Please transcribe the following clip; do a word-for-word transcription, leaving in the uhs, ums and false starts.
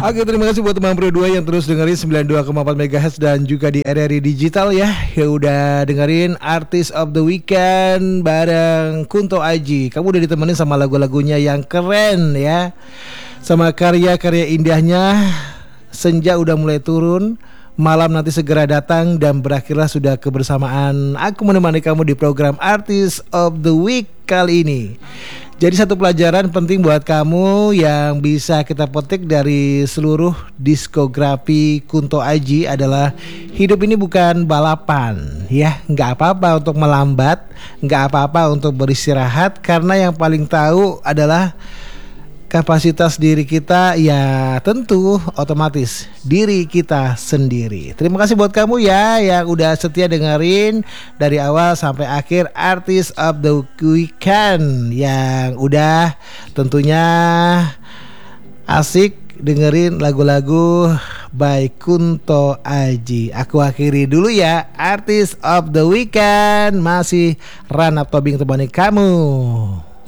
Oke, terima kasih buat teman Pro dua yang terus dengerin sembilan puluh dua koma empat megahertz dan juga di R R I Digital ya. Yang udah dengerin Artist of the Weekend bareng Kunto Aji. Kamu udah ditemenin sama lagu-lagunya yang keren ya, sama karya-karya indahnya. Senja udah mulai turun, malam nanti segera datang, dan berakhirlah sudah kebersamaan aku menemani kamu di program Artist of the Week kali ini. Jadi satu pelajaran penting buat kamu yang bisa kita petik dari seluruh diskografi Kunto Aji adalah hidup ini bukan balapan ya. Gak apa-apa untuk melambat, gak apa-apa untuk beristirahat, karena yang paling tahu adalah kapasitas diri kita, ya tentu otomatis diri kita sendiri. Terima kasih buat kamu ya yang udah setia dengerin dari awal sampai akhir Artist of the Weekend, yang udah tentunya asik dengerin lagu-lagu by Kunto Aji. Aku akhiri dulu ya Artist of the Weekend, masih Ranap Tobing temani kamu.